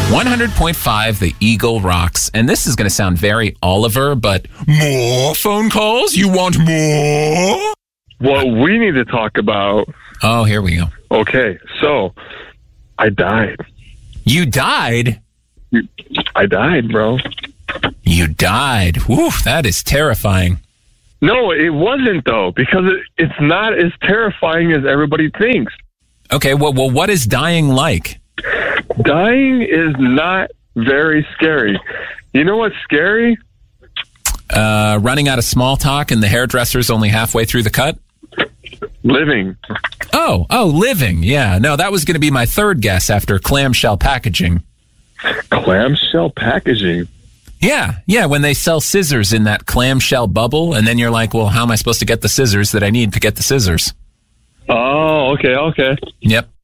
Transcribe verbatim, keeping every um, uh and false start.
one hundred point five, the Eagle rocks. And this is going to sound very Oliver, but more phone calls? You want more? What we need to talk about. Oh, here we go. Okay, so I died. You died? I died, bro. You died. Woo, that is terrifying. No, it wasn't, though, because it, it's not as terrifying as everybody thinks. Okay, well, well, what is dying like? Dying is not very scary. You know what's scary? Uh, running out of small talk and the hairdresser's only halfway through the cut? Living. Oh, oh, living. Yeah, no, that was going to be my third guess after clamshell packaging. Clamshell packaging? Yeah, yeah, when they sell scissors in that clamshell bubble, and then you're like, well, how am I supposed to get the scissors that I need to get the scissors? Oh, okay, okay. Yep,